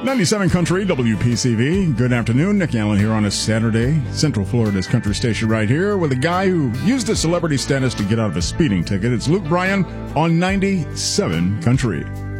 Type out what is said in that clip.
97 Country, WPCV. Good afternoon. Nick Allen here on a Saturday. Central Florida's country station right here with a guy who used his celebrity status to get out of a speeding ticket. It's Luke Bryan on 97 Country.